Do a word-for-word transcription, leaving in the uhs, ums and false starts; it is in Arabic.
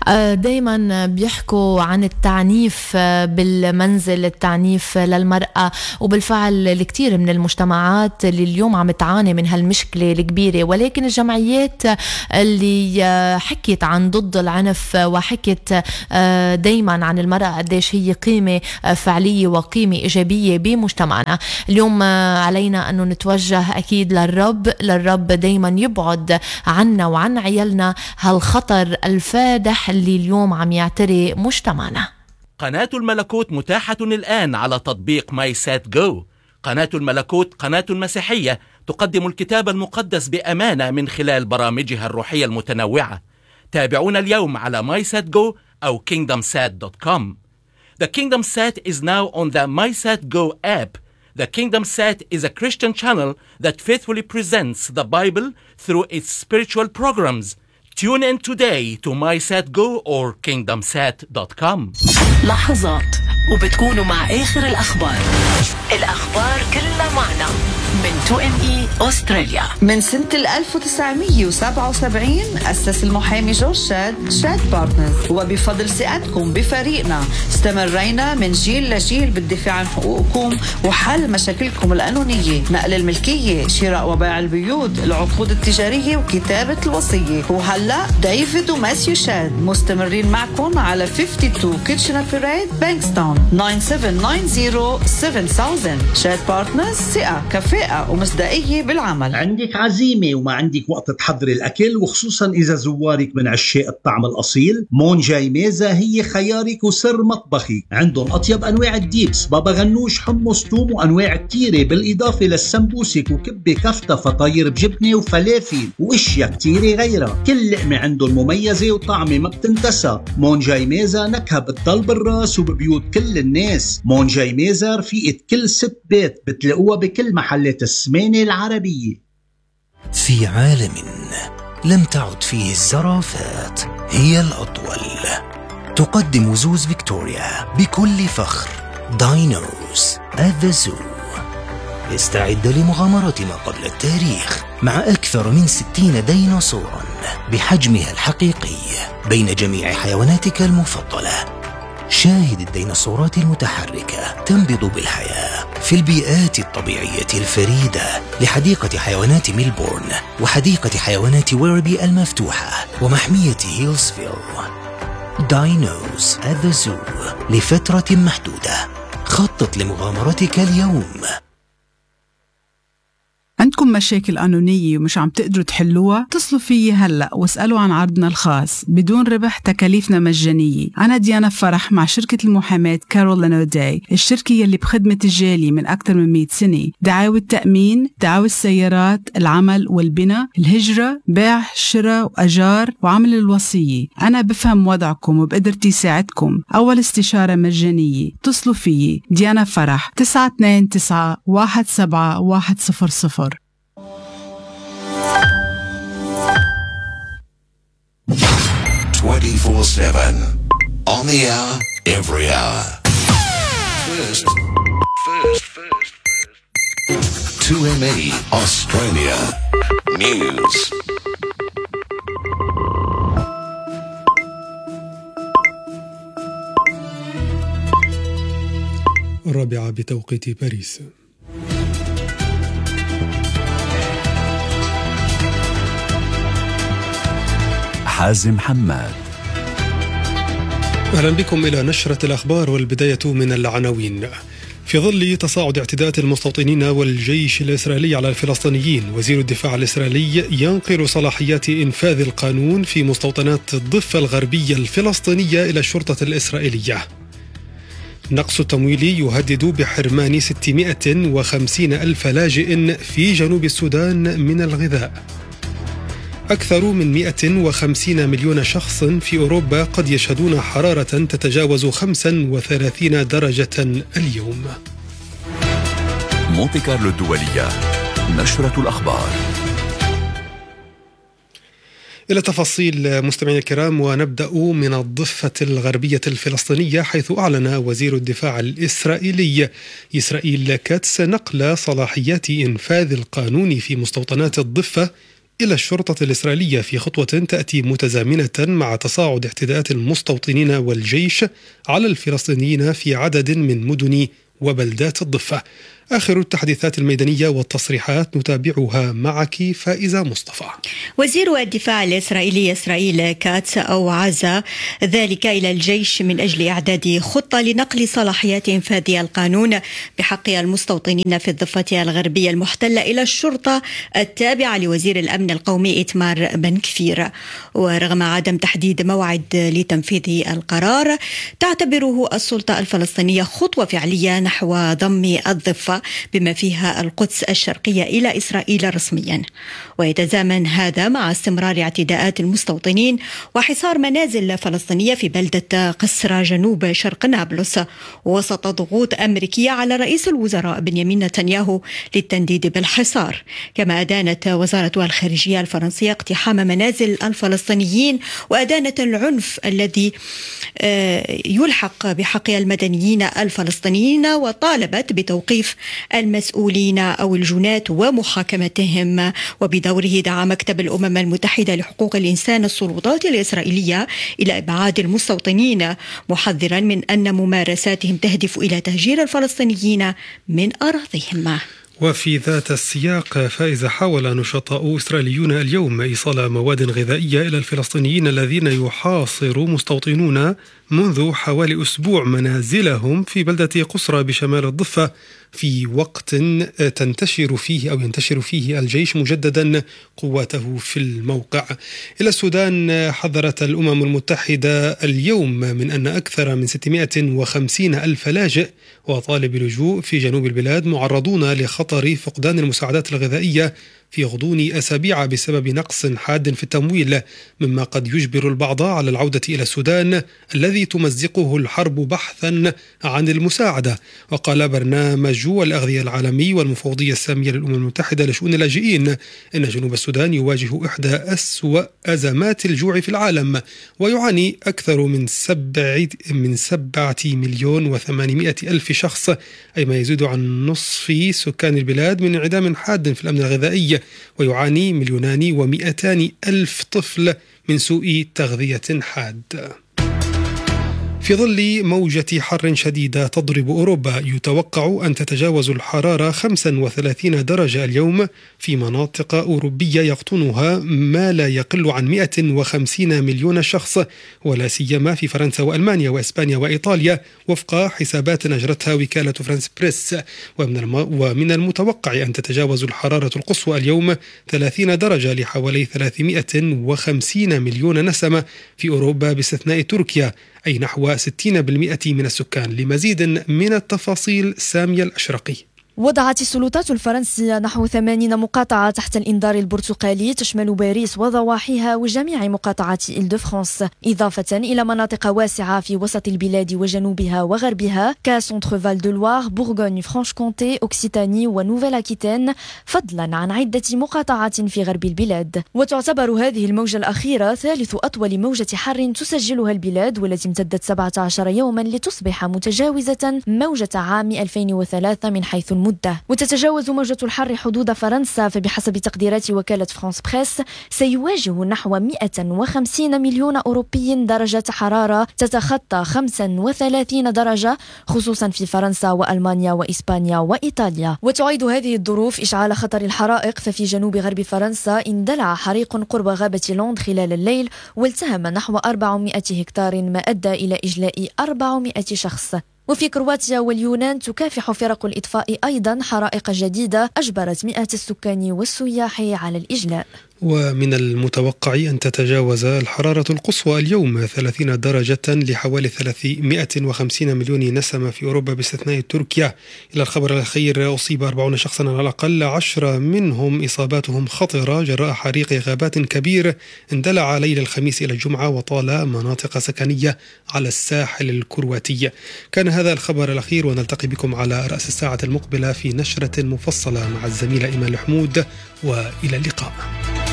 دايما بيحكوا عن التعنيف بالمنزل، التعنيف للمرأة، وبالفعل الكثير من المجتمعات اللي اليوم عم تعاني من هالمشكلة الكبيرة. ولكن الجمعيات اللي حكيت عن ضد العنف وحكيت دايما عن المرأة قديش هي قيمة فعلية وقيمة إيجابية بمجتمعنا، اليوم علينا أنه نتوجه أكيد للرب للرب دايما يبعد عنا وعن عيالنا هالخطر الفادح اللي اليوم عم يعتري مجتمعنا. قناة الملكوت متاحة الآن على تطبيق ماي سات جو. قناة الملكوت قناة مسيحية تقدم الكتاب المقدس بأمانة من خلال برامجها الروحية المتنوعة. تابعونا اليوم على ماي سات جو أو كينغدم سات دوت كوم. The KingdomSat is now on the MySatGo app. The KingdomSat is a Christian channel that faithfully presents the Bible through its spiritual programs. Tune in today to MySatGo or kingdom sat dot com. لحظات وبتكونوا مع آخر الأخبار. الأخبار كلها معنا من تو إم إي أستراليا. من سنة ألف وتسعمية وسبعة وسبعين أسس المحامي جورج شاد شاد بارتنرز، وبفضل ثقتكم بفريقنا استمرينا من جيل لجيل بالدفاع عن حقوقكم وحل مشاكلكم القانونية، نقل الملكية، شراء وبيع البيوت، العقود التجارية وكتابة الوصية. وهلأ ديفيد وماسيو شاد مستمرين معكم على خمسة وخمسين كيتشنر بيريد بانكستاون تسعة سبعة تسعة صفر سبعة ألف. شاد بارتنرز، ثقة كفاءة ومصداقية بالعمل. عندك عزيمة وما عندك وقت تحضر الأكل، وخصوصا إذا زوارك من عشاق الطعم الأصيل، مون جاي ميزة هي خيارك وسر مطبخي. عندهم أطيب أنواع الديبس، بابا غنوش، حمص، توم، وأنواع كتيرة، بالإضافة للسمبوسك وكبة كفتة، فطاير بجبنة وفلافل وإشياء كتيرة غيرها. كل لقمة عندهم مميزة وطعمة ما بتنتسى. مون جاي ميزة نكهة بتضل بالراس وببيوت كل الناس. مون جاي ميزة رفيقة كل ست بيت، بتلاقوها بكل محلات السمانة العربية. في عالم لم تعد فيه الزرافات هي الأطول، تقدم زوز فيكتوريا بكل فخر داينوز at the zoo. استعد لمغامرة ما قبل التاريخ مع أكثر من ستين ديناصورا بحجمها الحقيقي بين جميع حيواناتك المفضلة. شاهد الديناصورات المتحركة تنبض بالحياة في البيئات الطبيعية الفريدة لحديقة حيوانات ميلبورن وحديقة حيوانات ويربي المفتوحة ومحمية هيلزفيل. داينوز at the zoo لفترة محدودة. خطط لمغامرتك اليوم. عندكم مشاكل قانونية ومش عم تقدروا تحلوها؟ اتصلوا فيي هلأ واسألوا عن عرضنا الخاص بدون ربح، تكاليفنا مجانية. أنا ديانا فرح مع شركة المحاماة كارولين أوداي، الشركة يلي بخدمة الجالية من أكثر من مئة سنة. دعاوى التأمين، دعاوى السيارات، العمل والبناء، الهجرة، بيع، شراء وأجار، وعمل الوصية. أنا بفهم وضعكم وبقدرتي ساعدكم. أول استشارة مجانية. اتصلوا فيي ديانا فرح تسعة اثنين تسعة واحد سبعة واحد صفر صفر. twenty-four seven on the hour, every hour. First, first, first, first. two M E Australia News. الرابعة بتوقيت باريس. حازم حماد. أهلا بكم إلى نشرة الأخبار، والبداية من العناوين. في ظل تصاعد اعتداءات المستوطنين والجيش الإسرائيلي على الفلسطينيين، وزير الدفاع الإسرائيلي ينقل صلاحيات إنفاذ القانون في مستوطنات الضفة الغربية الفلسطينية إلى الشرطة الإسرائيلية. نقص التمويل يهدد بحرمان ستمائة وخمسين ألف لاجئ في جنوب السودان من الغذاء. أكثر من مئة وخمسين مليون شخص في أوروبا قد يشهدون حرارة تتجاوز خمسة وثلاثين درجة اليوم. مونتي كارلو الدولية، نشرة الأخبار. إلى تفاصيل مستمعينا الكرام، ونبدأ من الضفة الغربية الفلسطينية، حيث أعلن وزير الدفاع الإسرائيلي إسرائيل كاتس نقل صلاحيات إنفاذ القانون في مستوطنات الضفة إلى الشرطة الإسرائيلية في خطوة تأتي متزامنة مع تصاعد اعتداءات المستوطنين والجيش على الفلسطينيين في عدد من مدن وبلدات الضفة. آخر التحديثات الميدانية والتصريحات نتابعها معك فائزة مصطفى. وزير الدفاع الإسرائيلي إسرائيل كاتس أوعز ذلك إلى الجيش من أجل إعداد خطة لنقل صلاحيات إنفاذ القانون بحق المستوطنين في الضفة الغربية المحتلة إلى الشرطة التابعة لوزير الأمن القومي إيتمار بن كفير. ورغم عدم تحديد موعد لتنفيذ القرار، تعتبره السلطة الفلسطينية خطوة فعلية نحو ضم الضفة بما فيها القدس الشرقية إلى إسرائيل رسميا. ويتزامن هذا مع استمرار اعتداءات المستوطنين وحصار منازل فلسطينية في بلدة قسرة جنوب شرق نابلس وسط ضغوط أمريكية على رئيس الوزراء بنيامين نتنياهو للتنديد بالحصار. كما أدانت وزارة الخارجية الفرنسية اقتحام منازل الفلسطينيين وأدانت العنف الذي يلحق بحق المدنيين الفلسطينيين، وطالبت بتوقيف المسؤولين أو الجنات ومحاكمتهم. وبدوره دعا مكتب الأمم المتحدة لحقوق الإنسان السلطات الإسرائيلية إلى إبعاد المستوطنين، محذرا من أن ممارساتهم تهدف إلى تهجير الفلسطينيين من أراضيهم. وفي ذات السياق فائزة، حاول نشطاء إسرائيليون اليوم إيصال مواد غذائية إلى الفلسطينيين الذين يحاصر مستوطنون منذ حوالي أسبوع منازلهم في بلدة قسرة بشمال الضفة، في وقت تنتشر فيه أو ينتشر فيه الجيش مجددا قواته في الموقع. إلى السودان، حذرت الأمم المتحدة اليوم من أن أكثر من ستمائة وخمسين ألف لاجئ وطالب لجوء في جنوب البلاد معرضون لخطر فقدان المساعدات الغذائية في غضون أسابيع بسبب نقص حاد في التمويل، مما قد يجبر البعض على العودة إلى السودان الذي تمزقه الحرب بحثا عن المساعدة. وقال برنامج الأغذية العالمي والمفوضية السامية للأمم المتحدة لشؤون اللاجئين إن جنوب السودان يواجه إحدى أسوأ أزمات الجوع في العالم، ويعاني أكثر من سبعة من سبعة مليون وثمانمائة ألف شخص، أي ما يزيد عن نصف سكان البلاد، من انعدام حاد في الأمن الغذائي، ويعاني مليونان ومئتان ألف طفل من سوء تغذية حاد. في ظل موجة حر شديدة تضرب أوروبا، يتوقع أن تتجاوز الحرارة خمسة وثلاثين درجة اليوم في مناطق أوروبية يقطنها ما لا يقل عن مئة وخمسين مليون شخص، ولا سيما في فرنسا وألمانيا وإسبانيا وإيطاليا، وفق حسابات أجرتها وكالة فرانس بريس. ومن, الم... ومن المتوقع أن تتجاوز الحرارة القصوى اليوم ثلاثين درجة لحوالي ثلاثمائة وخمسين مليون نسمة في أوروبا باستثناء تركيا، أي نحو ستين بالمئة من السكان. لمزيد من التفاصيل سامية الأشرقي. وضعت السلطات الفرنسية نحو ثمانين مقاطعة تحت الإنذار البرتقالي تشمل باريس وضواحيها وجميع مقاطعات إل دو فرانس، إضافة إلى مناطق واسعة في وسط البلاد وجنوبها وغربها كسونتر فال دو لوار، بورغوني، فرانش كونتي، أوكسيتاني ونوفيل أكيتين، فضلا عن عدة مقاطعات في غرب البلاد. وتعتبر هذه الموجة الأخيرة ثالث أطول موجة حر تسجلها البلاد، والتي امتدت سبعة عشر يوما لتصبح متجاوزة موجة عام ألفين وثلاثة من حيث المدة. وتتجاوز موجة الحر حدود فرنسا، فبحسب تقديرات وكالة فرانس بريس سيواجه نحو مئة وخمسين مليون أوروبي درجة حرارة تتخطى خمسة وثلاثين درجة، خصوصا في فرنسا وألمانيا وإسبانيا وإيطاليا. وتعيد هذه الظروف إشعال خطر الحرائق، ففي جنوب غرب فرنسا اندلع حريق قرب غابة لوند خلال الليل والتهم نحو أربعمائة هكتار، ما أدى إلى إجلاء أربعمائة شخص. وفي كرواتيا واليونان تكافح فرق الإطفاء أيضا حرائق جديدة أجبرت مئات السكان والسياح على الإجلاء. ومن المتوقع أن تتجاوز الحرارة القصوى اليوم ثلاثين درجة لحوالي ثلاثمائة وخمسين مليون نسمة في أوروبا باستثناء تركيا. إلى الخبر الأخير، أصيب أربعين شخصا على الأقل، عشرة منهم إصاباتهم خطرة جراء حريق غابات كبير اندلع ليل الخميس إلى الجمعة وطال مناطق سكنية على الساحل الكرواتي. كان هذا الخبر الأخير، ونلتقي بكم على رأس الساعة المقبلة في نشرة مفصلة مع الزميلة إيمان الحمود، وإلى اللقاء.